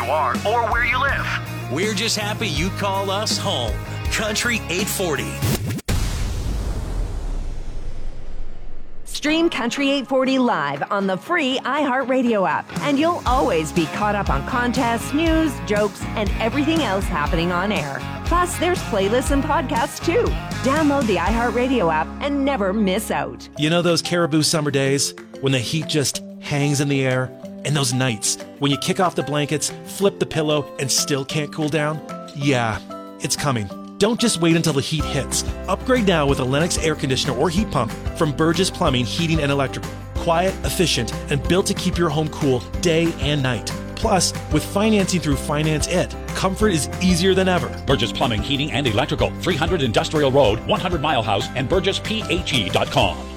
are or where you live. We're just happy you call us home. Country 840. Stream Country 840 live on the free iHeartRadio app, and you'll always be caught up on contests, news, jokes, and everything else happening on air. Plus, there's playlists and podcasts, too. Download the iHeartRadio app and never miss out. You know those Caribou summer days when the heat just hangs in the air? And those nights when you kick off the blankets, flip the pillow, and still can't cool down? Yeah, it's coming. Don't just wait until the heat hits. Upgrade now with a Lennox air conditioner or heat pump from Burgess Plumbing, Heating, and Electrical. Quiet, efficient, and built to keep your home cool day and night. Plus, with financing through Finance It, comfort is easier than ever. Burgess Plumbing, Heating, and Electrical, 300 Industrial Road, 100 Mile House, and BurgessPHE.com.